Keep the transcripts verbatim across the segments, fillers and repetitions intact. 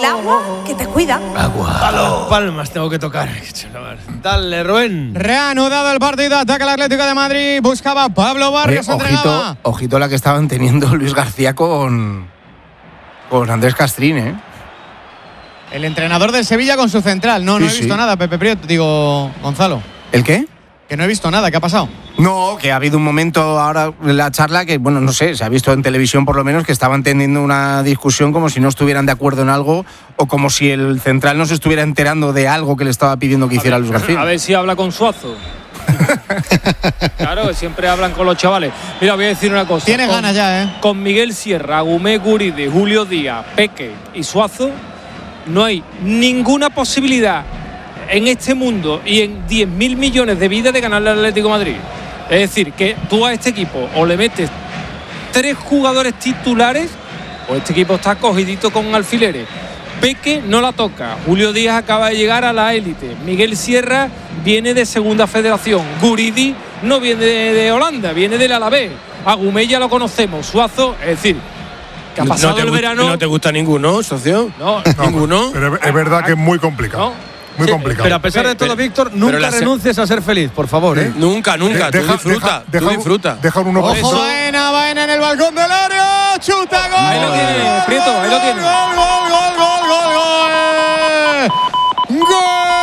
agua que te cuida. Agua. A las palmas tengo que tocar. Dale, Rubén. Reanudado el partido, ataca el Atlético de Madrid, buscaba Pablo Barrios, Oye, ojito, ojito la que estaban teniendo Luis García con, con Andrés Castrín, ¿eh? El entrenador del Sevilla con su central. No, no Sí, he visto sí. nada, Pepe Prieto, digo, Gonzalo. ¿El qué? Que no he visto nada, ¿qué ha pasado? No, que ha habido un momento ahora en la charla que, bueno, no sé, se ha visto en televisión por lo menos que estaban teniendo una discusión como si no estuvieran de acuerdo en algo o como si el central no se estuviera enterando de algo que le estaba pidiendo que hiciera Luis García. A ver si habla con Suazo. Claro, siempre hablan con los chavales. Mira, voy a decir una cosa. Tienes con, ganas ya, ¿eh? Con Miguel Sierra, Agumé, Guridi, Julio Díaz, Peque y Suazo, no hay ninguna posibilidad en este mundo y en diez mil millones de vidas de ganarle al Atlético de Madrid. Es decir, que tú a este equipo o le metes tres jugadores titulares o este equipo está cogidito con alfileres. Peque no la toca, Julio Díaz acaba de llegar a la élite, Miguel Sierra viene de segunda federación, Guridi no viene de, de Holanda, viene del Alavés, Agumé ya lo conocemos, Suazo, es decir, que ha pasado no te el gusta, verano. ¿No te gusta ninguno, socio? No, ninguno. Pero es verdad que es muy complicado. No. Muy Sí, complicado. pero a pesar de todo, Víctor, nunca la se- renuncies a ser feliz, por favor, ¿eh? Nunca, nunca. De- tú disfruta, deja, tú deja, disfruta. Deja un uno por Ojo, eso. Baena, Baena en el balcón del área, chuta, gol. Ahí lo tiene, Prieto, ahí lo tiene. Gol, gol, gol, gol, gol, gol. Gol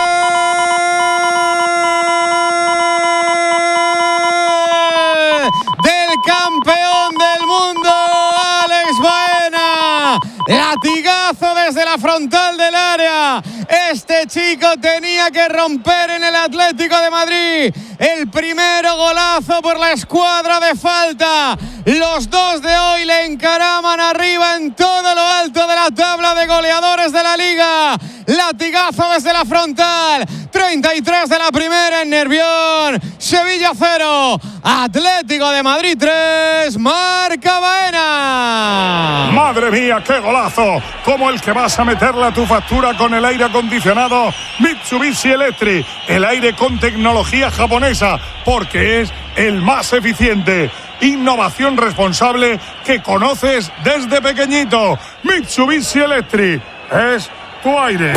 del campeón del mundo, Alex Baena. Latigazo desde la frontal del área. Este chico tenía que romper en el Atlético de Madrid. El primero golazo por la escuadra de falta. Los dos de hoy le encaraman arriba en todo lo alto de la tabla de goleadores de la Liga. Latigazo desde la frontal. treinta y tres de la primera en Nervión. Sevilla cero. Atlético de Madrid tres. Marca Baena. Madre mía, qué golazo. Como el que vas a meterle a tu factura con el aire acondicionado Mitsubishi Electric. El aire con tecnología japonesa, porque es el más eficiente. Innovación responsable que conoces desde pequeñito. Mitsubishi Electric es tu aire.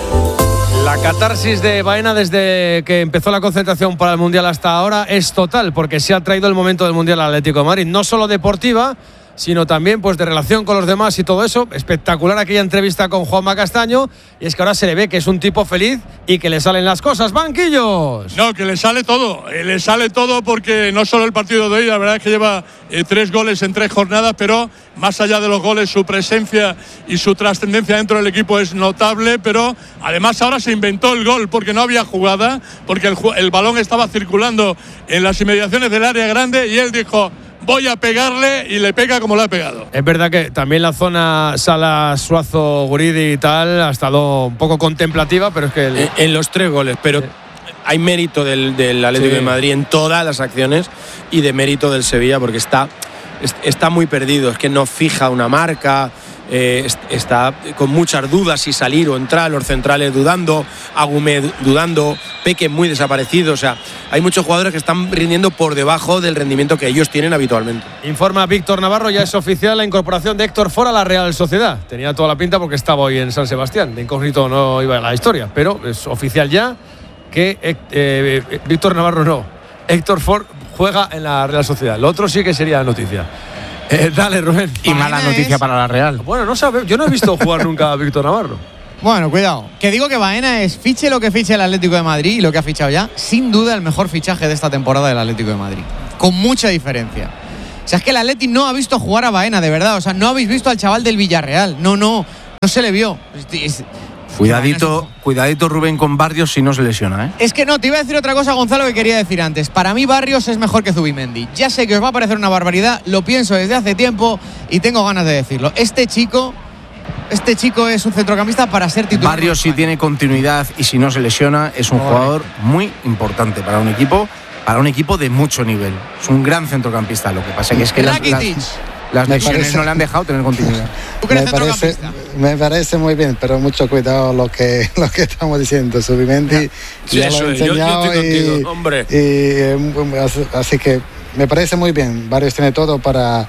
La catarsis de Baena desde que empezó la concentración para el Mundial hasta ahora es total, porque se ha traído el momento del Mundial al Atlético de Madrid, no solo deportiva, sino también pues de relación con los demás y todo eso. Espectacular aquella entrevista con Juanma Castaño, y es que ahora se le ve que es un tipo feliz y que le salen las cosas. ¡Banquillos! No, que le sale todo, eh, le sale todo porque no solo el partido de hoy, la verdad es que lleva eh, tres goles en tres jornadas, pero más allá de los goles, su presencia y su trascendencia dentro del equipo es notable, pero además ahora se inventó el gol porque no había jugada, porque el, el balón estaba circulando en las inmediaciones del área grande y él dijo: voy a pegarle, y le pega como le ha pegado. Es verdad que también la zona Salas, Suazo, Guridi y tal ha estado un poco contemplativa, pero es que… El... En, en los tres goles, pero sí. Hay mérito del, del Atlético sí. de Madrid en todas las acciones y de mérito del Sevilla porque está, está muy perdido, es que no fija una marca… Eh, está con muchas dudas si salir o entrar, los centrales dudando, Agumé dudando, Peque muy desaparecido, o sea, hay muchos jugadores que están rindiendo por debajo del rendimiento que ellos tienen habitualmente. Informa Víctor Navarro, ya es oficial la incorporación de Héctor Ford a la Real Sociedad. Tenía toda la pinta porque estaba hoy en San Sebastián, de incógnito no iba a la historia, pero es oficial ya que eh, eh, Víctor Navarro no, Héctor Ford juega en la Real Sociedad. Lo otro sí que sería noticia. Eh, dale, Rubén. Y mala noticia es... para la Real. Bueno, no sabe, yo no he visto jugar nunca a Víctor Navarro. Bueno, cuidado. Que digo que Baena es, fiche lo que fiche el Atlético de Madrid y lo que ha fichado ya, sin duda el mejor fichaje de esta temporada del Atlético de Madrid. Con mucha diferencia. O sea, es que el Atlético no ha visto jugar a Baena, de verdad. O sea, no habéis visto al chaval del Villarreal. No, no, no se le vio. Es, es, Cuidadito, cuidadito Rubén con Barrios si no se lesiona, ¿eh? Es que no, te iba a decir otra cosa, Gonzalo, que quería decir antes. Para mí Barrios es mejor que Zubimendi. Ya sé que os va a parecer una barbaridad, lo pienso desde hace tiempo y tengo ganas de decirlo. Este chico, este chico es un centrocampista para ser titular. Barrios si tiene continuidad y si no se lesiona es un Correcto. jugador muy importante para un equipo, para un equipo de mucho nivel. Es un gran centrocampista, lo que pasa que es que las, las, las lesiones parece, no le han dejado tener continuidad. ¿Tú crees me parece, me parece muy bien, pero mucho cuidado lo que lo que estamos diciendo. Zubimendi sí, ya lo he enseñado yo, yo estoy contigo, y, hombre. y así que me parece muy bien. Barrios tiene todo para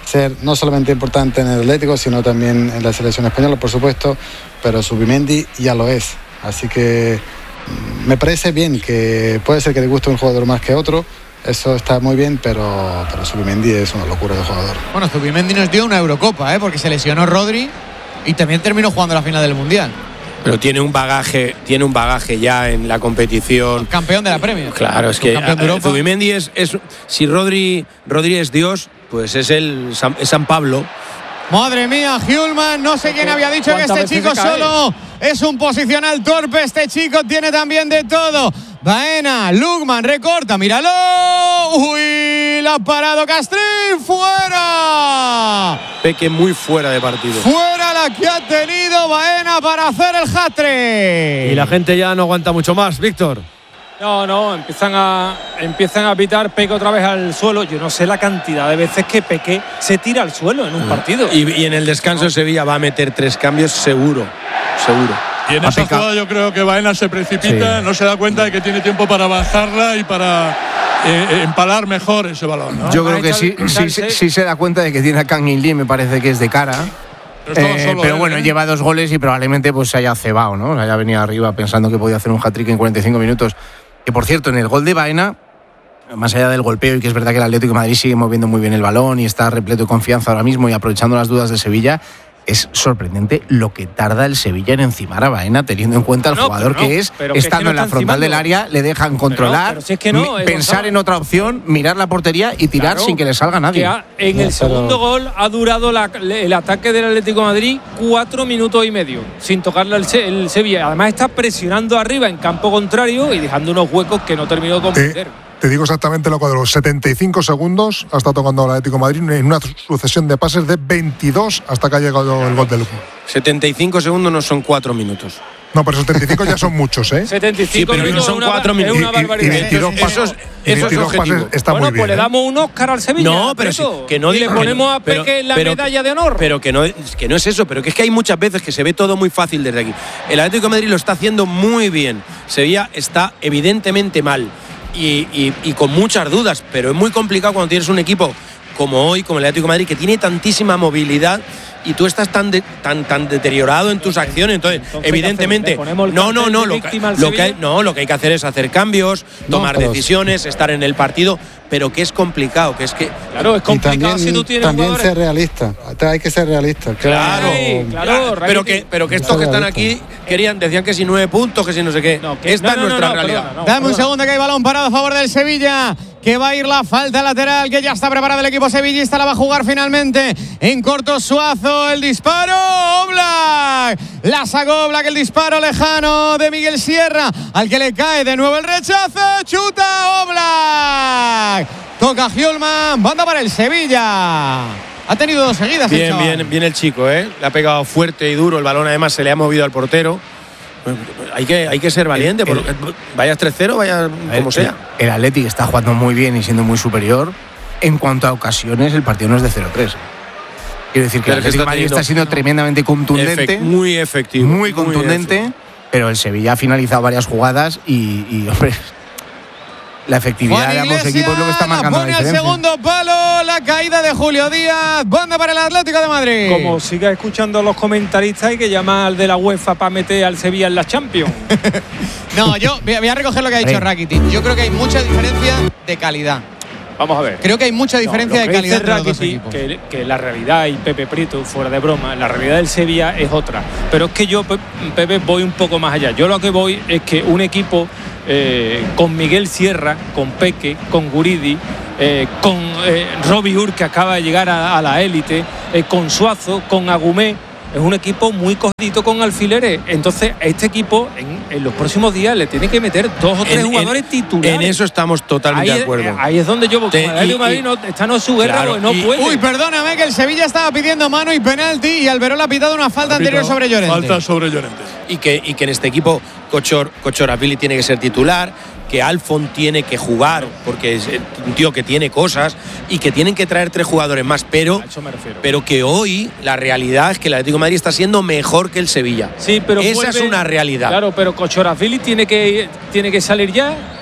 ser no solamente importante en el Atlético, sino también en la selección española, por supuesto, pero Zubimendi ya lo es. Así que me parece bien que puede ser que le guste un jugador más que otro, eso está muy bien, pero, pero Zubimendi es una locura de jugador. Bueno, Zubimendi nos dio una Eurocopa, ¿eh? Porque se lesionó Rodri y también terminó jugando la final del Mundial. Pero tiene un bagaje, tiene un bagaje ya en la competición. Campeón de la Premier. Claro, es que Zubimendi es, es si Rodri, Rodri es Dios, pues es el San, es San Pablo. Madre mía, Hjulmand, no sé quién había dicho que este chico solo es un posicional torpe. Este chico tiene también de todo. Baena, Lukman, recorta, míralo. Uy, la ha parado Castrín, fuera. Peque muy fuera de partido. Fuera la que ha tenido Baena para hacer el hat-trick. Y la gente ya no aguanta mucho más, Víctor. No, no, empiezan a empiezan a pitar Peque otra vez al suelo. Yo no sé la cantidad de veces que Peque se tira al suelo en un partido. Y, y en el descanso de Sevilla va a meter tres cambios seguro, seguro. Y en esa jugada yo creo que Baena se precipita, sí. No se da cuenta de que tiene tiempo para bajarla y para eh, empalar mejor ese balón, ¿no? Yo creo que sí, sí, sí, sí se da cuenta de que tiene a Kang In Lee, me parece que es de cara. Pero, eh, solo pero él, bueno, ¿eh? Lleva dos goles y probablemente pues se haya cebado, ¿no? Se haya venido arriba pensando que podía hacer un hat-trick en cuarenta y cinco minutos. Que por cierto, en el gol de Baena, más allá del golpeo, y que es verdad que el Atlético de Madrid sigue moviendo muy bien el balón y está repleto de confianza ahora mismo y aprovechando las dudas de Sevilla, es sorprendente lo que tarda el Sevilla en encimar a Baena, teniendo en cuenta el no, jugador no, que es, estando que es que no en la frontal encimando. Del área, le dejan controlar, pero no, pero si es que no, pensar en otra opción, mirar la portería y tirar claro, sin que le salga nadie. Ha, en no, el segundo pero... gol ha durado la, el ataque del Atlético de Madrid cuatro minutos y medio, sin tocarle el, el Sevilla. Además está presionando arriba en campo contrario y dejando unos huecos que no terminó de comprender. Eh. Te digo exactamente lo que de los setenta y cinco segundos ha estado tocando el Atlético de Madrid en una sucesión de pases de veintidós hasta que ha llegado el gol de Lukman. setenta y cinco segundos no son cuatro minutos. No, pero setenta y cinco ya son muchos, ¿eh? setenta y cinco sí, pero no son cuatro minutos. Es una barbaridad. Y, y veintidós pasos, y veintidós pases está bueno, muy bien. Pues le damos un Oscar al Sevilla. No, pero sí, que no y le ponemos a Peque pero, la pero, medalla de honor. Pero que no, que no es eso, pero que es que hay muchas veces que se ve todo muy fácil desde aquí. El Atlético de Madrid lo está haciendo muy bien. Sevilla está evidentemente mal. Y, y, y con muchas dudas, pero es muy complicado cuando tienes un equipo como hoy, como el Atlético de Madrid, que tiene tantísima movilidad y tú estás tan de, tan tan deteriorado en tus acciones. Entonces, Entonces evidentemente, no, no, no, lo que, lo que hay, no, lo que hay que hacer es hacer cambios, tomar no, decisiones, estar en el partido, pero que es complicado, que es que claro, es complicado también, si tú tienes también jugadores. Ser realista, hay que ser realista. Claro, sí, claro, claro pero que pero que estos que están aquí querían decían que si nueve puntos, que si no sé qué. No, que, Esta no, no, es nuestra no, no, realidad. Perdona, no, Dame perdona. un segundo que hay balón parado a favor del Sevilla. Que va a ir la falta lateral, que ya está preparado el equipo sevillista, la va a jugar finalmente en corto Suazo, el disparo, Oblak, la sacó Oblak, el disparo lejano de Miguel Sierra, al que le cae de nuevo el rechazo, chuta Oblak, toca Hjulmand, banda para el Sevilla. Ha tenido dos seguidas. Bien, bien, bien el chico, ¿eh? Le ha pegado fuerte y duro, el balón además se le ha movido al portero. Hay que, hay que ser valiente, el, el, vayas tres cero, vaya como sea. El, el Athletic está jugando muy bien y siendo muy superior. En cuanto a ocasiones, el partido no es de cero tres. Quiero decir que el Atlético de Madrid está siendo tremendamente contundente. Efect, muy efectivo. Muy contundente, muy efectivo. Pero el Sevilla ha finalizado varias jugadas y, y hombre, la efectividad de ambos equipos es lo que está marcando la diferencia. Pone al segundo palo la caída de Julio Díaz, banda para el Atlético de Madrid. Como siga escuchando a los comentaristas, hay que llamar al de la UEFA para meter al Sevilla en la Champions. No, yo voy a recoger lo que ha dicho Rakitic. Yo creo que hay mucha diferencia de calidad. Vamos a ver. Creo que hay mucha diferencia no, de calidad entre los dos equipos. Que, que la realidad, y Pepe Prieto, fuera de broma, la realidad del Sevilla es otra. Pero es que yo, Pepe, voy un poco más allá. Yo lo que voy es que un equipo eh, con Miguel Sierra, con Peque, con Guridi, eh, con eh, Robbie Ur, que acaba de llegar a, a la élite, eh, con Suazo, con Agumé, es un equipo muy cogidito con alfileres. Entonces, este equipo en, en los próximos días le tiene que meter dos o tres en, jugadores en, titulares. En eso estamos totalmente ahí, de acuerdo. Ahí es donde yo voy. Como el Madrid no, está no su guerra, claro, no y, puede. Uy, perdóname, que el Sevilla estaba pidiendo mano y penalti y Alberola ha pitado una falta anterior sobre Llorente. Falta sobre Llorente. Y que, y que en este equipo Kochor, Kochorashvili tiene que ser titular, que Alfon tiene que jugar, porque es un tío que tiene cosas, y que tienen que traer tres jugadores más, pero, pero que hoy la realidad es que el Atlético de Madrid está siendo mejor que el Sevilla. Sí, pero esa vuelve, es una realidad. Claro, pero Kochorashvili tiene que, tiene que salir ya.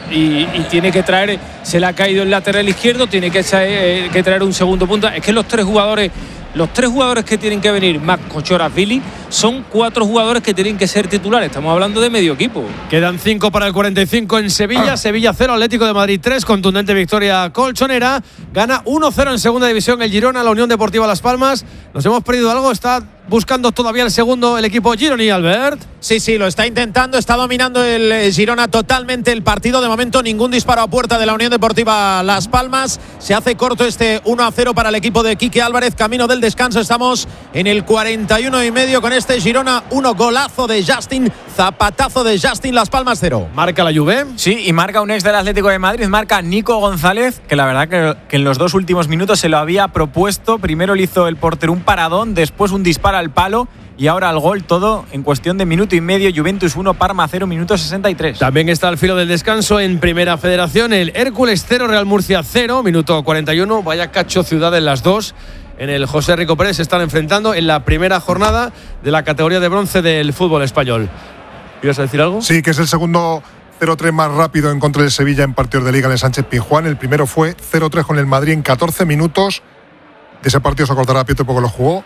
y, y tiene que traer, se le ha caído el lateral izquierdo, tiene que, eh, que traer un segundo punta. Es que los tres jugadores Los tres jugadores que tienen que venir, más Kochorazvili, son cuatro jugadores que tienen que ser titulares. Estamos hablando de medio equipo. Quedan cinco para el cuarenta y cinco en Sevilla. Ah. Sevilla cero, Atlético de Madrid tres. Contundente victoria colchonera. Gana uno cero en segunda división el Girona, la Unión Deportiva Las Palmas. ¿Nos hemos perdido algo? Está buscando todavía el segundo el equipo gironí, Albert. Sí, sí, lo está intentando. Está dominando el Girona totalmente el partido. De momento ningún disparo a puerta de la Unión Deportiva Las Palmas. Se hace corto este uno a cero para el equipo de Quique Álvarez. Camino del descanso. Estamos en el cuarenta y uno y medio con este Girona uno. Golazo de Justin, zapatazo de Justin, Las Palmas cero. ¿Marca la Juve? Sí, y marca un ex del Atlético de Madrid. Marca Nico González, que la verdad que, que en los dos últimos minutos se lo había propuesto. Primero le hizo el portero un paradón, después un disparo al palo y ahora el gol, todo en cuestión de minuto y medio. Juventus uno, Parma cero, minuto sesenta y tres. También está al filo del descanso en Primera Federación el Hércules cero, Real Murcia cero, minuto cuarenta y uno. Vaya cacho ciudad en las dos. En el José Rico Pérez se están enfrentando en la primera jornada de la categoría de bronce del fútbol español. ¿Ibas a decir algo? Sí, que es el segundo cero tres más rápido en contra del Sevilla en partidos de Liga en el Sánchez Pizjuán. El primero fue cero tres con el Madrid en catorce minutos. De ese partido se acordará Pietro porque lo jugó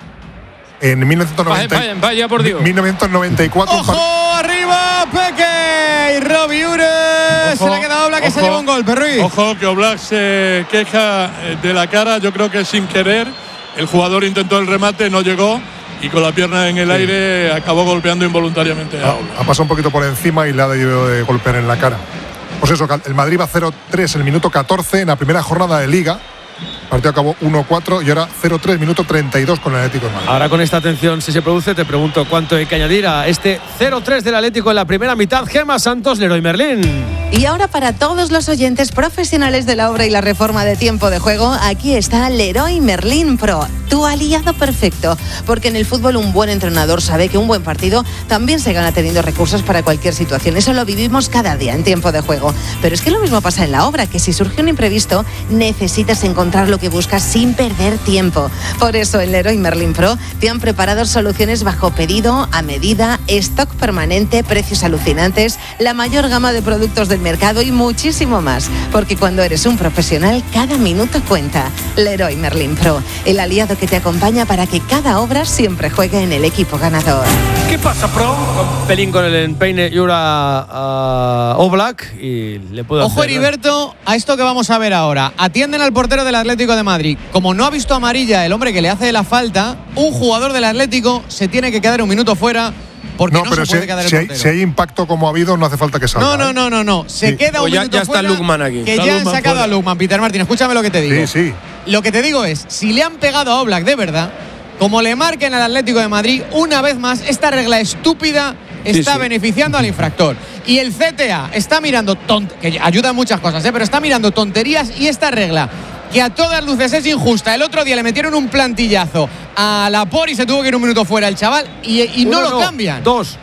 en mil novecientos noventa. Vaya, vaya por Dios. mil novecientos noventa y cuatro. ¡Ojo! Arriba, Peque. Y Robbie Ures. Se le ha quedado Oblak, que se lleva un golpe, Ruiz. Ojo, que Oblak se queja de la cara. Yo creo que sin querer. El jugador intentó el remate, no llegó. Y con la pierna en el sí. aire acabó golpeando involuntariamente a Oblak. Ha pasado un poquito por encima y le ha debido de golpear en la cara. Pues eso, el Madrid va cero tres en el minuto catorce en la primera jornada de Liga. El partido acabó uno cuatro y ahora cero tres, minuto treinta y dos con el Atlético de Madrid. Ahora con esta atención, si se produce, te pregunto cuánto hay que añadir a este cero tres del Atlético en la primera mitad. Gemma Santos, Leroy Merlín. Y ahora para todos los oyentes profesionales de la obra y la reforma de Tiempo de Juego, aquí está Leroy Merlín Pro, tu aliado perfecto. Porque en el fútbol un buen entrenador sabe que un buen partido también se gana teniendo recursos para cualquier situación. Eso lo vivimos cada día en Tiempo de Juego. Pero es que lo mismo pasa en la obra, que si surge un imprevisto, necesitas encontrar lo que buscas sin perder tiempo. Por eso en Leroy Merlin Pro te han preparado soluciones bajo pedido, a medida, stock permanente, precios alucinantes, la mayor gama de productos del mercado y muchísimo más. Porque cuando eres un profesional, cada minuto cuenta. Leroy Merlin Pro, el aliado que te acompaña para que cada obra siempre juegue en el equipo ganador. ¿Qué pasa, Pro? Un pelín con el empeine y ahora uh, Oblak y le puedo Ojo, hacer, Heriberto, a esto que vamos a ver ahora. Atienden al portero del Atlético de Madrid. Como no ha visto amarilla el hombre que le hace la falta, un jugador del Atlético se tiene que quedar un minuto fuera porque no, no pero se puede si, quedar el si portero. Hay, si hay impacto como ha habido, no hace falta que salga. No, no, no, no, no. Se sí. queda un ya, minuto ya fuera. está Lukman aquí. Que está ya Lukman han sacado fuera. a Lukman. Peter Martín, escúchame lo que te digo. Sí, sí. Lo que te digo es, si le han pegado a Oblak de verdad, como le marquen al Atlético de Madrid, una vez más, esta regla estúpida está sí, sí. beneficiando al infractor. Y el C T A está mirando, tont que ayuda en muchas cosas, ¿eh? pero está mirando tonterías y esta regla, que a todas luces es injusta. El otro día le metieron un plantillazo a Laporte y se tuvo que ir un minuto fuera el chaval y, y no, no lo cambian. Dos.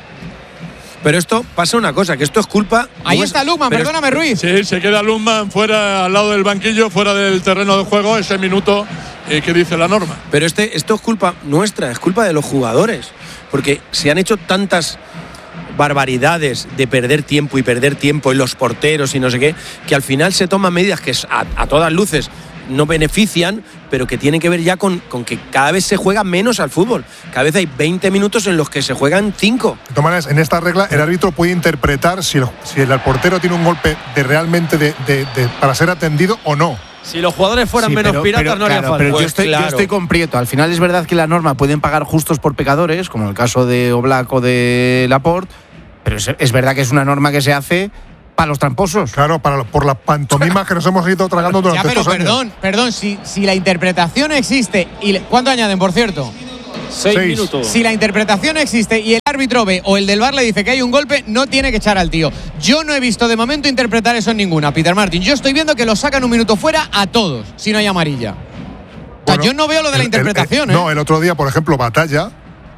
Pero esto pasa una cosa, que esto es culpa. Ahí no está es, Lukman, perdóname, Ruiz. Sí, se queda Lukman fuera al lado del banquillo, fuera del terreno de juego, ese minuto eh, que dice la norma. Pero este, esto es culpa nuestra, es culpa de los jugadores. Porque se han hecho tantas barbaridades de perder tiempo y perder tiempo en los porteros y no sé qué, que al final se toman medidas que a, a todas luces no benefician, pero que tienen que ver ya con, con que cada vez se juega menos al fútbol. Cada vez hay veinte minutos en los que se juegan cinco. De todas maneras, en esta regla el árbitro puede interpretar si el, si el portero tiene un golpe de realmente de, de, de, para ser atendido o no. Si los jugadores fueran sí, menos pero, piratas, pero, no haría claro, falta. Pero pues yo, estoy, claro. yo estoy con Prieto. Al final es verdad que la norma pueden pagar justos por pecadores, como el caso de Oblak o de Laporte, pero es, es verdad que es una norma que se hace para los tramposos. Claro, para, por las pantomimas que nos hemos ido tragando durante ya, pero estos perdón, años. Perdón, si, si la interpretación existe y le, ¿cuánto añaden, por cierto? Seis, Seis minutos. Si la interpretación existe y el árbitro ve o el del V A R le dice que hay un golpe, no tiene que echar al tío. Yo no he visto de momento interpretar eso en ninguna, Peter Martin. Yo estoy viendo que lo sacan un minuto fuera a todos, si no hay amarilla. Bueno, o sea, yo no veo lo de el, la interpretación. El, el, ¿eh? No, el otro día, por ejemplo, Batalla.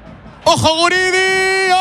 ¡Ojo, Guridi!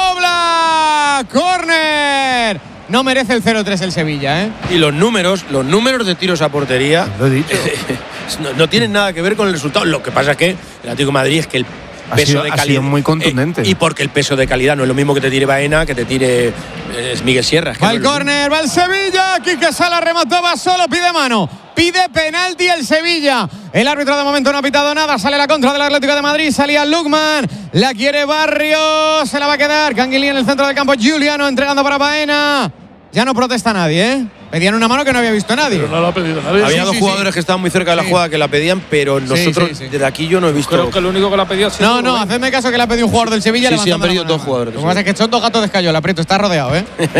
¡Oblak! ¡Córner! No merece el cero tres el Sevilla, ¿eh? Y los números, los números de tiros a portería lo he dicho. no, no tienen nada que ver con el resultado. Lo que pasa es que el Atlético de Madrid es que el, Ha peso sido, de ha calidad. sido muy contundente. Eh, y porque el peso de calidad no es lo mismo que te tire Baena, que te tire eh, Miguel Sierra. Es que Va no el es lo córner, va el Sevilla. Quique Sala remató, va solo, pide mano. Pide penalti el Sevilla. El árbitro de momento no ha pitado nada. Sale la contra del Atlético de Madrid. Salía Lukman. La quiere Barrios. Se la va a quedar. Canguilí en el centro del campo. Juliano entregando para Baena. Ya no protesta nadie, ¿eh? Pedían una mano que no había visto nadie. Pero no lo ha pedido nadie. Había Sí, dos sí, jugadores sí. que estaban muy cerca de la Sí. jugada que la pedían, pero nosotros sí, sí. desde aquí yo no he visto. Creo que el único que la ha pedido ha sido No, no, Rubén. hacedme caso que le ha pedido un jugador del Sevilla. Sí, sí, han levantando la pedido mano. dos jugadores, Lo que pasa sí. es que son dos gatos de escayola. Aprieto, está rodeado,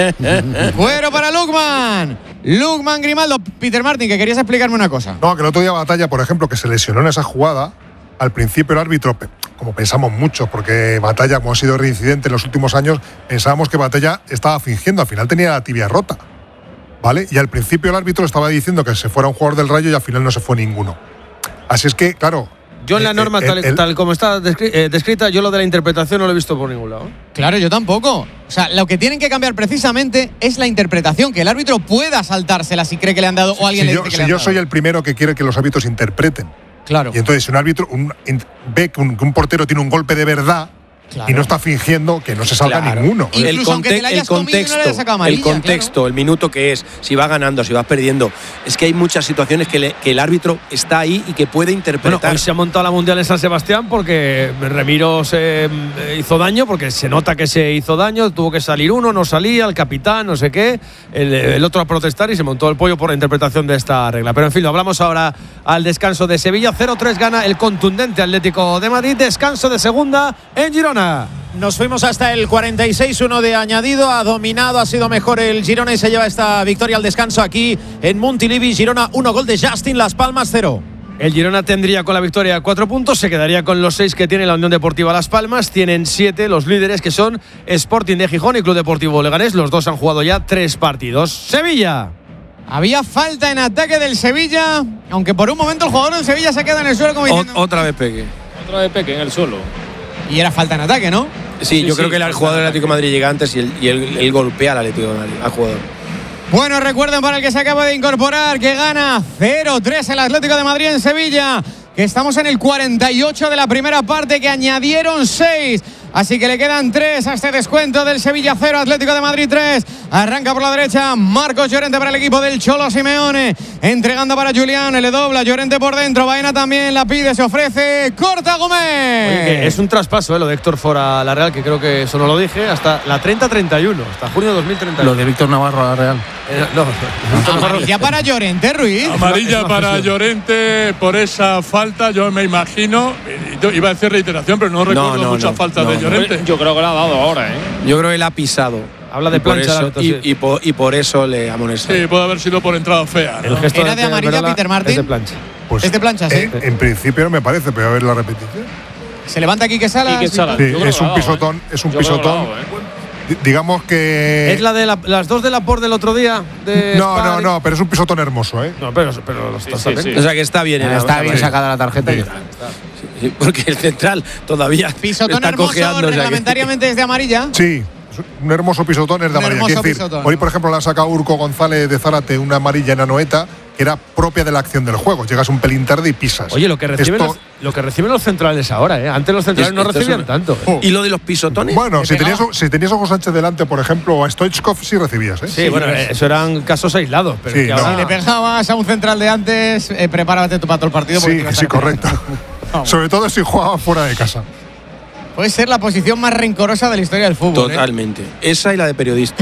¿eh? Fuero para Lukman. Lukman, Grimaldo. Peter Martin, que querías explicarme una cosa. No, que el otro día Batalla, por ejemplo, que se lesionó en esa jugada, al principio el árbitro, pe- como pensamos muchos, porque Batalla, como ha sido reincidente en los últimos años, pensábamos que Batalla estaba fingiendo, al final tenía la tibia rota, ¿vale? Y al principio el árbitro estaba diciendo que se fuera un jugador del Rayo y al final no se fue ninguno. Así es que, claro… Yo en la eh, norma, eh, tal, el- tal como está descri- eh, descrita, yo lo de la interpretación no lo he visto por ningún lado. Claro, yo tampoco. O sea, lo que tienen que cambiar precisamente es la interpretación, que el árbitro pueda saltársela si cree que le han dado o alguien si le yo, dice que si le han yo dado. soy el primero que quiere que los árbitros interpreten. Claro. Y entonces, si un árbitro un- in- ve que un, que un portero tiene un golpe de verdad Claro. y no está fingiendo, que no se salga Claro. ninguno. El, Incluso aunque te conte- la el hayas comido y no le hayas contexto, sacado amarilla, el contexto, el minuto que es, si vas ganando, si vas perdiendo. Es que hay muchas situaciones que, le- que el árbitro está ahí y que puede Bueno, interpretar. hoy se ha montado la Mundial en San Sebastián porque Remiro se eh, hizo daño, porque se nota que se hizo daño, tuvo que salir uno, no salía, el capitán, no sé qué, el, el otro a protestar y se montó el pollo por la interpretación de esta regla. Pero en fin, lo hablamos ahora al descanso de Sevilla. cero tres gana el contundente Atlético de Madrid. Descanso de segunda en Girona. Nos fuimos hasta el cuarenta y seis, uno de añadido, ha dominado, ha sido mejor el Girona y se lleva esta victoria al descanso aquí en Montilivi. Girona, uno gol de Justin, Las Palmas, cero. El Girona tendría con la victoria cuatro puntos, se quedaría con los seis que tiene la Unión Deportiva Las Palmas. Tienen siete los líderes, que son Sporting de Gijón y Club Deportivo Leganés. Los dos han jugado ya tres partidos. Sevilla. Había falta en ataque del Sevilla, aunque por un momento el jugador del Sevilla se queda en el suelo como diciendo… Ot- otra vez Peque. Otra vez Peque en el suelo. Y era falta en ataque, ¿no? Sí, Sí, yo sí, creo que el jugador del Atlético de Madrid llega antes y él, y él- él golpea al Atlético de Madrid, al jugador. Bueno, recuerden para el que se acaba de incorporar que gana cero tres el Atlético de Madrid en Sevilla, que estamos en el cuarenta y ocho de la primera parte, que añadieron seis. Así que le quedan tres a este descuento del Sevilla cero, Atlético de Madrid tres. Arranca por la derecha Marcos Llorente para el equipo del Cholo Simeone. Entregando para Julián, le dobla Llorente por dentro. Baena también la pide, se ofrece. Corta Gómez. Oye, que es un traspaso, ¿eh? Lo de Héctor Fora a la Real, que creo que eso no lo dije, hasta la treinta treinta y uno, hasta junio de dos mil treinta y uno. Lo de Víctor Navarro a la Real. Eh, no, Amarilla para Llorente, Ruiz. Amarilla para Llorente por esa falta, yo me imagino. Yo iba a decir reiteración, pero no recuerdo no, muchas no, faltas no, de no. Llorente. Yo creo que la ha dado ahora, ¿eh? Yo creo que él ha pisado. Habla de Y por plancha, eso- Alberto, y, sí. y por, y por eso le amonesta. Sí, puede haber sido por entrada fea, ¿no? El gesto ¿Era de amarilla, Perola Peter Martin? es de plancha. Pues, Es de plancha, sí. eh, en principio no me parece, pero a ver la repetición. Se levanta Quique Salas. Quique Salas. Sí, Yo creo es que un la ha dado, pisotón, ¿eh? es un Yo creo que la ha pisotón. dado, ¿eh? D- Digamos que… ¿Es la de la- las dos de la por del otro día? De No, Spa? no, no, pero es un pisotón hermoso, ¿eh? No, pero, pero lo Sí, estás sí, bien. sí. O sea que está bien. en la- Está bien sí. sacada la tarjeta. y- Sí, porque el central todavía Pisotón está hermoso, cojeando. o sea que- reglamentariamente es de amarilla. Sí, es un hermoso pisotón es de Un amarilla. hermoso Quiero decir, pisotón. hoy, por ejemplo, le ha sacado Urco González de Zárate una amarilla en Anoeta que era propia de la acción del juego. Llegas un pelín tarde y pisas. Oye, lo que reciben, Esto- los, lo que reciben los centrales ahora, ¿eh? Antes los centrales Es- no esto es recibían una- tanto. ¿eh? Y lo de los pisotones. Bueno, Le si pegaba. tenías, si tenías a Hugo Sánchez delante, por ejemplo, o a Stoichkov, sí recibías, ¿eh? Sí, bueno, eh, eso eran casos aislados. Pero Sí, que no. ahora- Si le pegabas a un central de antes, eh, prepárate tú para todo el partido. porque Sí, te vas a sí, repetir. correcto. Vamos. Sobre todo si jugaba fuera de casa. Puede ser la posición más rencorosa de la historia del fútbol. ¿eh? Totalmente. Esa y la de periodista.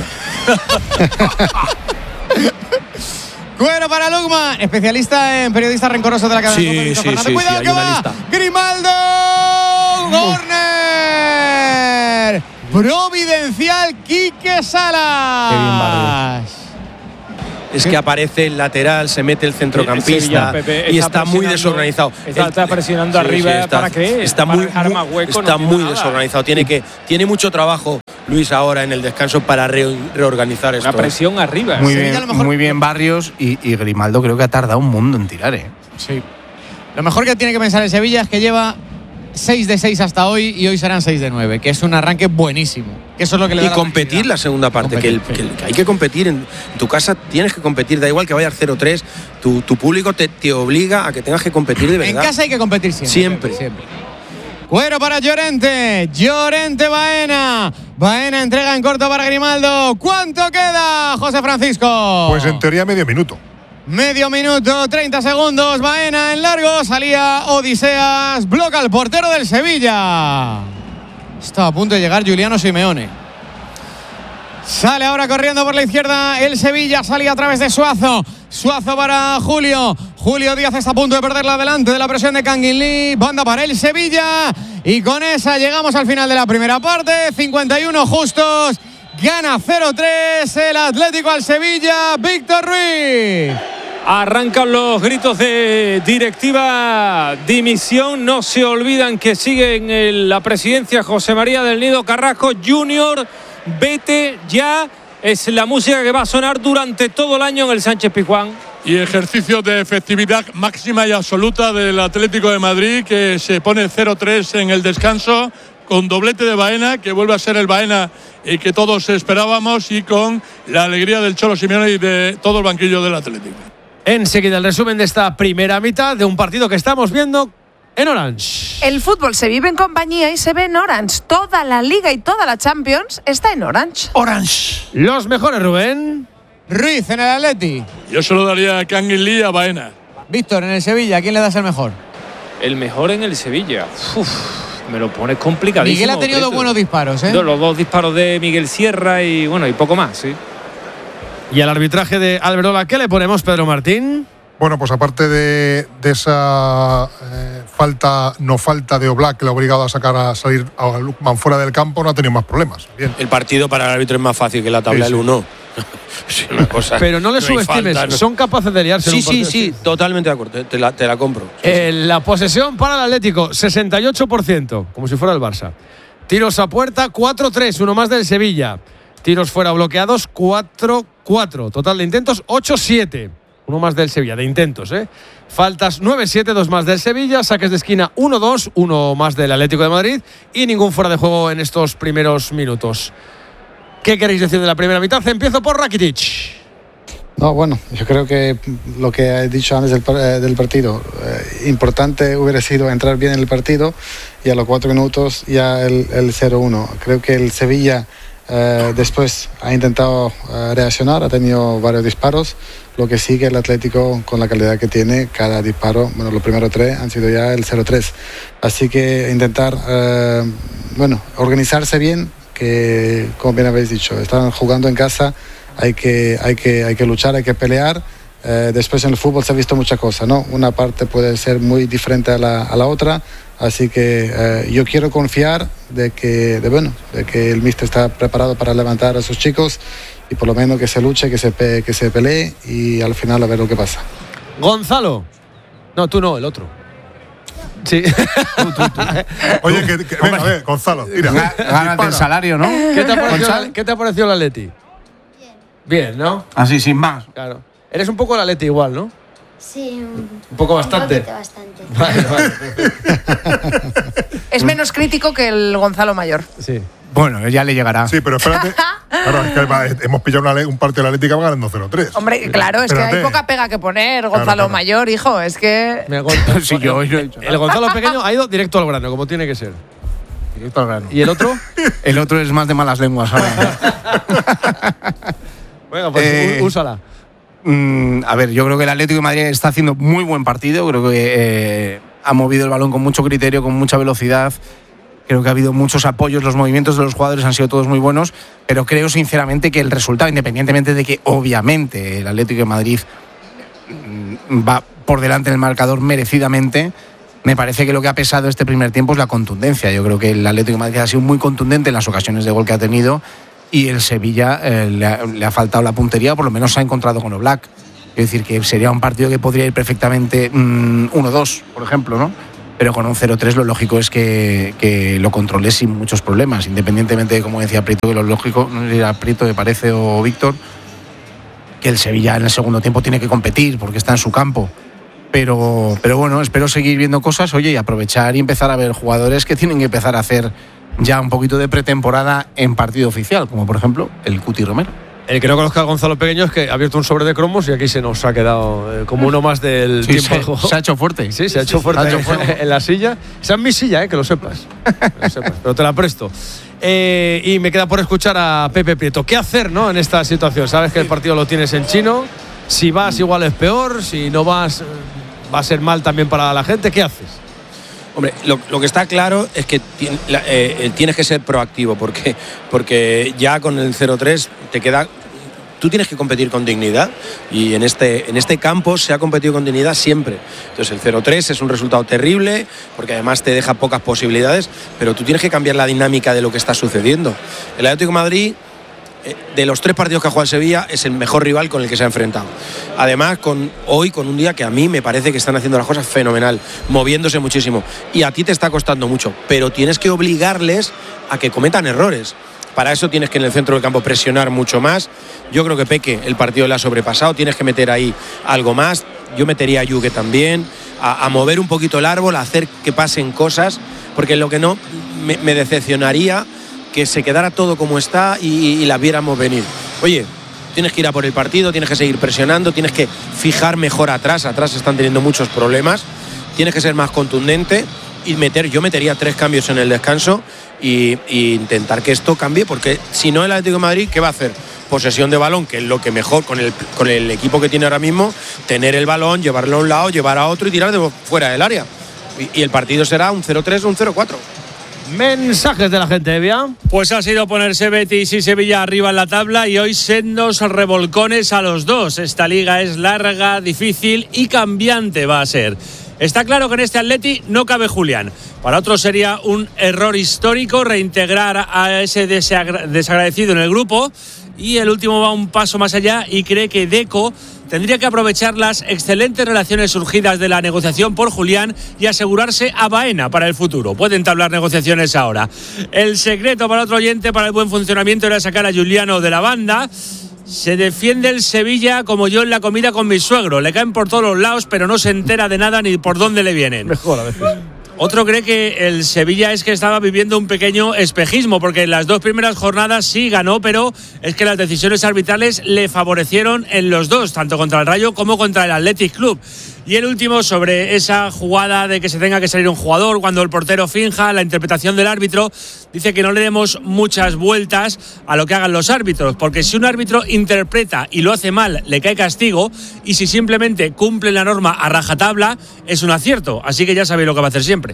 Cuero para Lukman, especialista en periodistas rencorosos de la cadena. Sí, Cope, Víctor sí, Fernández. sí, Cuidado sí, hay que una va. lista. Grimaldo. Corner. Providencial Quique Salas. Qué bien, Barrios. Es que aparece el lateral, se mete el El Sevilla, centrocampista Pepe, y está está muy presionando- desorganizado. está- El- está presionando arriba, ¿para qué? Está Para muy, dejar muy- más hueco, no está tiene muy nada. desorganizado. Tiene, que, tiene mucho trabajo Luis ahora en el descanso para re- reorganizar esto. Una presión arriba. Muy Sevilla bien, a lo mejor- muy bien Barrios y, y Grimaldo creo que ha tardado un mundo en tirar, ¿eh? Sí. Lo mejor que tiene que pensar el Sevilla es que lleva seis de seis hasta hoy y hoy serán seis de nueve, que es un arranque buenísimo. Que eso es lo que le da Y la competir tranquilidad. la segunda parte, que, el- que el- que hay que competir. En tu casa tienes que competir, da igual que vayas cero tres, tu, tu público te, te obliga a que tengas que competir de En verdad. casa hay que competir siempre. Siempre. siempre. Cuero para Llorente. Llorente Baena. Baena entrega en corto para Grimaldo. ¿Cuánto queda, José Francisco? Pues en teoría medio minuto. Medio minuto, treinta segundos. Baena en largo. Salía Odiseas. Bloca al portero del Sevilla. Está a punto de llegar Giuliano Simeone. Sale ahora corriendo por la izquierda el Sevilla. Salía a través de Suazo. Suazo para Julio. Julio Díaz está a punto de perderla delante de la presión de Kangin Lee. Banda para el Sevilla. Y con esa llegamos al final de la primera parte. cincuenta y uno justos. Gana cero tres el Atlético al Sevilla. Víctor Ruiz. Arrancan los gritos de directiva, dimisión. No se olvidan que sigue en la presidencia José María del Nido Carrasco Junior. Vete ya. Es la música que va a sonar durante todo el año en el Sánchez Pizjuán. Y ejercicio de efectividad máxima y absoluta del Atlético de Madrid, que se pone cero tres en el descanso, con doblete de Baena, que vuelve a ser el Baena y que todos esperábamos, y con la alegría del Cholo Simeone y de todo el banquillo del Atlético. Enseguida el resumen de esta primera mitad de un partido que estamos viendo en Orange. El fútbol se vive en compañía y se ve en Orange. Toda la Liga y toda la Champions está en Orange. Orange. Los mejores, Rubén. Ruiz en el Atleti. Yo se lo daría a Kangin Lee y a Baena. Víctor, en el Sevilla, ¿a quién le das el mejor? El mejor en el Sevilla. Uf, me lo pones complicadísimo. Miguel ha tenido dos buenos disparos, ¿eh? Los dos disparos de Miguel Sierra y bueno, y poco más, sí. Y al arbitraje de Alberola, ¿qué le ponemos, Pedro Martín? Bueno, pues aparte de, de esa eh, falta, no falta de Oblak, que le ha obligado a sacar a salir a Lukman fuera del campo, no ha tenido más problemas. Bien. El partido para el árbitro es más fácil que la tabla Sí, del sí. uno. Sí, una cosa. Pero no le No hay subestimes, falta, no. son capaces de liarse. Sí, en un sí, partido sí, así. totalmente de acuerdo. Te la, te la compro. Sí, Eh, la posesión para el Atlético, sesenta y ocho por ciento, como si fuera el Barça. Tiros a puerta, cuatro tres, uno más del Sevilla. Tiros fuera bloqueados, cuatro cuatro. Total de intentos, ocho siete. Uno más del Sevilla, de intentos, ¿eh? Faltas nueve siete, dos más del Sevilla. Saques de esquina uno dos, uno más del Atlético de Madrid. Y ningún fuera de juego en estos primeros minutos. ¿Qué queréis decir de la primera mitad? Empiezo por Rakitic. No, bueno, yo creo que lo que he dicho antes del, eh, del partido, eh, importante hubiera sido entrar bien en el partido y a los cuatro minutos ya el, el cero uno. Creo que el Sevilla eh, después ha intentado eh, reaccionar, ha tenido varios disparos, lo que sí que el Atlético, con la calidad que tiene, cada disparo, bueno, los primeros tres han sido ya el cero tres. Así que intentar, eh, bueno, organizarse bien, que como bien habéis dicho, están jugando en casa. Hay que, hay, que, hay que luchar, hay que pelear. Eh, después en el fútbol se ha visto muchas cosas, ¿no? Una parte puede ser muy diferente a la, a la otra. Así que eh, yo quiero confiar de que, de, bueno, de que el míster está preparado para levantar a sus chicos y por lo menos que se luche, que se, pe, que se pelee y al final a ver lo que pasa. Gonzalo. No, tú no, el otro. Sí. tú, tú, tú. Oye, que, que, venga, a ver, Gonzalo, tira. Gánate el salario, ¿no? ¿Qué te ha parecido, ¿qué te ha parecido el Atleti? Bien, ¿no? Así, sin más. Claro. Eres un poco el Atleti igual, ¿no? Sí, un, un poco bastante. Un bastante. Vale, vale. Es menos crítico que el Gonzalo Mayor. Sí. Bueno, ya le llegará. Sí, pero espérate. Claro, es que va, hemos pillado una, un partido de la Atlética ganando cero tres. Hombre, claro, es Espérate. que hay poca pega que poner, Gonzalo Claro, claro. Mayor, hijo, es que… Me Gon- Sí, yo, yo he dicho. El Gonzalo pequeño ha ido directo al grano, como tiene que ser. Directo al grano. ¿Y el otro? El otro es más de malas lenguas ahora. Venga, pues Eh, úsala. Mm, a ver, yo creo que el Atlético de Madrid está haciendo muy buen partido. Creo que eh, ha movido el balón con mucho criterio, con mucha velocidad. Creo que ha habido muchos apoyos, los movimientos de los jugadores han sido todos muy buenos, pero creo sinceramente que el resultado, independientemente de que obviamente el Atlético de Madrid mm, va por delante en el marcador merecidamente, me parece que lo que ha pesado este primer tiempo es la contundencia. Yo creo que el Atlético de Madrid ha sido muy contundente en las ocasiones de gol que ha tenido y el Sevilla eh, le, ha, le ha faltado la puntería, o por lo menos se ha encontrado con Oblak. Es decir, que sería un partido que podría ir perfectamente mmm, uno dos, por ejemplo, ¿no? Pero con un cero tres lo lógico es que, que lo controles sin muchos problemas, independientemente de, como decía Prieto, que lo lógico, no sé si era Prieto, me parece, o Víctor, que el Sevilla en el segundo tiempo tiene que competir porque está en su campo. Pero, pero bueno, espero seguir viendo cosas, oye, y aprovechar y empezar a ver jugadores que tienen que empezar a hacer ya un poquito de pretemporada en partido oficial, como por ejemplo el Cuti Romero. El que no conozca a Gonzalo Pequeño es que ha abierto un sobre de cromos y aquí se nos ha quedado eh, como uno más del sí, tiempo se, de juego. Se ha hecho fuerte. Sí, se ha hecho fuerte, ha hecho en, en la silla. Esa es mi silla, eh, que lo sepas. Que lo sepas, pero te la presto. Eh, y me queda por escuchar a Pepe Prieto. ¿Qué hacer, no, en esta situación? Sabes que el partido lo tienes en chino. Si vas, igual es peor. Si no vas, va a ser mal también para la gente. ¿Qué haces? Hombre, lo, lo que está claro es que tien, la, eh, tienes que ser proactivo, porque, porque ya con el cero tres te queda. Tú tienes que competir con dignidad y en este, en este campo se ha competido con dignidad siempre. Entonces el cero tres es un resultado terrible porque además te deja pocas posibilidades, pero tú tienes que cambiar la dinámica de lo que está sucediendo. El Atlético de Madrid, de los tres partidos que ha jugado el Sevilla, es el mejor rival con el que se ha enfrentado. Además, con, hoy con un día que a mí me parece que están haciendo las cosas fenomenal, moviéndose muchísimo. Y a ti te está costando mucho, pero tienes que obligarles a que cometan errores. Para eso tienes que en el centro del campo presionar mucho más. Yo creo que Peque el partido le ha sobrepasado, tienes que meter ahí algo más. Yo metería a Yuke también, a, a mover un poquito el árbol, a hacer que pasen cosas, porque lo que no me, me decepcionaría que se quedara todo como está y, y las viéramos venir. Oye, tienes que ir a por el partido, tienes que seguir presionando, tienes que fijar mejor atrás, atrás están teniendo muchos problemas, tienes que ser más contundente y meter, yo metería tres cambios en el descanso y, y intentar que esto cambie, porque si no el Atlético de Madrid, ¿qué va a hacer? Posesión de balón, que es lo que mejor con el, con el equipo que tiene ahora mismo, tener el balón, llevarlo a un lado, llevar a otro y tirar de fuera del área. Y, y el partido será un cero tres o un cero cuatro. Mensajes de la gente, Evia. Pues ha sido ponerse Betis y Sevilla arriba en la tabla y hoy sendos revolcones a los dos. Esta liga es larga, difícil y cambiante va a ser. Está claro que en este Atleti no cabe Julián. Para otros sería un error histórico reintegrar a ese desagradecido en el grupo. Y el último va un paso más allá y cree que Deco tendría que aprovechar las excelentes relaciones surgidas de la negociación por Julián y asegurarse a Baena para el futuro. Pueden entablar negociaciones ahora. El secreto para otro oyente para el buen funcionamiento era sacar a Giuliano de la banda. Se defiende el Sevilla como yo en la comida con mi suegro. Le caen por todos los lados, pero no se entera de nada ni por dónde le vienen. Mejor a veces. Otro cree que el Sevilla es que estaba viviendo un pequeño espejismo, porque en las dos primeras jornadas sí ganó, pero es que las decisiones arbitrales le favorecieron en los dos, tanto contra el Rayo como contra el Athletic Club. Y el último, sobre esa jugada de que se tenga que salir un jugador cuando el portero finja, la interpretación del árbitro, dice que no le demos muchas vueltas a lo que hagan los árbitros, porque si un árbitro interpreta y lo hace mal, le cae castigo, y si simplemente cumple la norma a rajatabla, es un acierto. Así que ya sabéis lo que va a hacer siempre.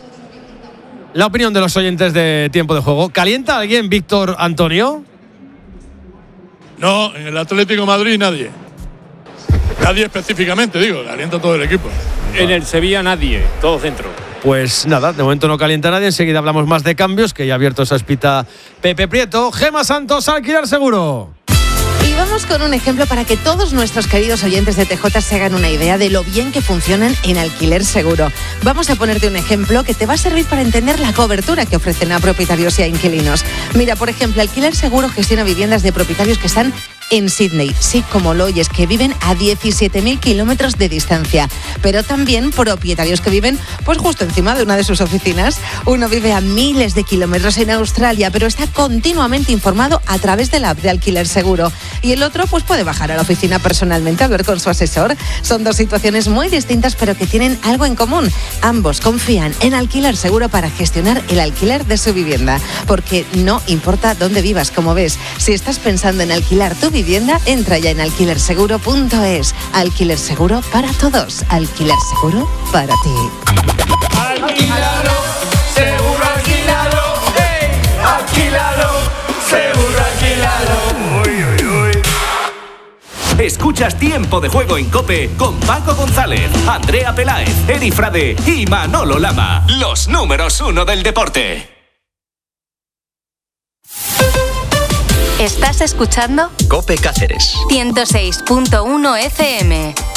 La opinión de los oyentes de Tiempo de Juego. ¿Calienta alguien, Víctor Antonio? No, en el Atlético de Madrid nadie. Nadie específicamente, digo, calienta todo el equipo. En el Sevilla nadie, todo centro. Pues nada, de momento no calienta nadie. Enseguida hablamos más de cambios, que ya ha abierto esa espita Pepe Prieto. Gema Santos, Alquiler Seguro. Y vamos con un ejemplo para que todos nuestros queridos oyentes de T J se hagan una idea de lo bien que funcionan en Alquiler Seguro. Vamos a ponerte un ejemplo que te va a servir para entender la cobertura que ofrecen a propietarios y a inquilinos. Mira, por ejemplo, Alquiler Seguro gestiona viviendas de propietarios que están en Sydney, sí, como lo oyes, que viven a diecisiete mil kilómetros de distancia, pero también propietarios que viven pues justo encima de una de sus oficinas. Uno vive a miles de kilómetros en Australia, pero está continuamente informado a través de la app de Alquiler Seguro, y el otro pues puede bajar a la oficina personalmente a hablar con su asesor. Son dos situaciones muy distintas, pero que tienen algo en común. Ambos confían en Alquiler Seguro para gestionar el alquiler de su vivienda, porque no importa dónde vivas, como ves. Si estás pensando en alquilar tu vivienda, entra ya en alquiler seguro punto es. Alquiler Seguro para todos. Alquiler Seguro para ti. Alquilalo, seguro alquilalo. Hey, alquilalo, seguro alquilalo. Uy, uy, uy. Escuchas Tiempo de Juego en COPE con Paco González, Andrea Peláez, Eri Frade y Manolo Lama. Los números uno del deporte. ¿Estás escuchando? COPE Cáceres ciento seis punto uno F M.